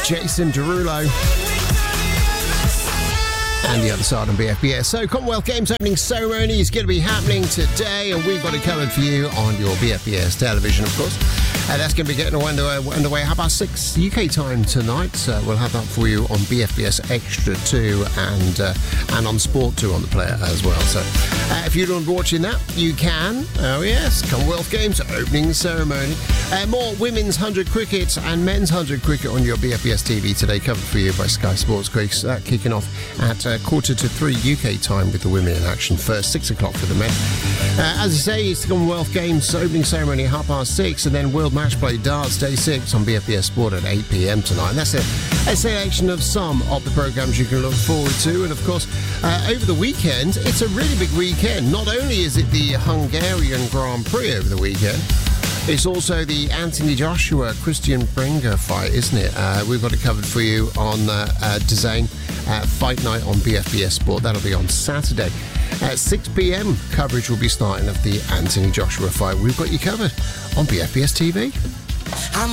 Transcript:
Jason Derulo. And the other side on BFBS. So, Commonwealth Games opening ceremony is going to be happening today, and we've got it covered for you on your BFBS television, of course. That's going to be getting underway 6:30 UK time tonight. We'll have that for you on BFBS Extra 2 and on Sport 2 on the player as well. So, if you're not watching that, you can. Oh, yes, Commonwealth Games opening ceremony. More women's 100 cricket and men's 100 cricket on your BFBS TV today, covered for you by Sky Sports. Kicking off at 2:45 UK time with the women in action first, 6 o'clock for the men. As I say, it's the Commonwealth Games opening ceremony at 6:30, and then World Match Play Darts Day 6 on BFBS Sport at 8 p.m. tonight. And that's a selection of some of the programmes you can look forward to. And of course, over the weekend, it's a really big weekend. Not only is it the Hungarian Grand Prix over the weekend, it's also the Anthony Joshua Christian Prenga fight, isn't it? We've got it covered for you on DAZN Fight Night on BFBS Sport. That'll be on Saturday. At 6 p.m, coverage will be starting of the Anthony Joshua fight. We've got you covered on BFBS TV.